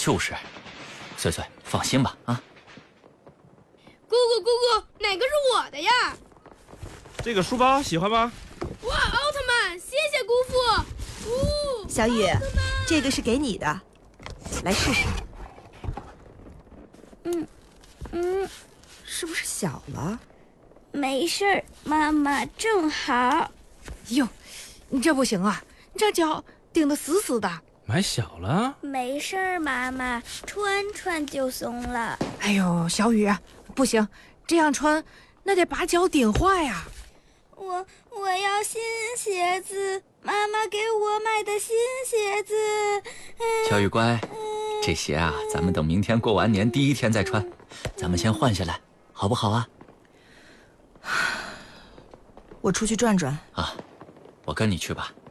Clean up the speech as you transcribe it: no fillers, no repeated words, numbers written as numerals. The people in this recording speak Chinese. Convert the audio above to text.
就是，穗穗，放心吧啊。 姑姑，哪个是我的呀？ 这个书包喜欢吗？ 哇，奥特曼，谢谢姑父。 小雨，这个是给你的，来试试。是不是小了？ 没事儿，妈妈正好。 哟，你这不行啊，你这脚顶得死死的。 买小了？ 没事儿，妈妈，穿穿就松了。 哎呦，小雨，不行，这样穿那得把脚顶坏呀。 我要新鞋子，妈妈给我买的新鞋子。 小雨乖，这鞋啊，咱们等明天过完年第一天再穿，咱们先换下来，好不好啊？ 我出去转转啊，我跟你去吧。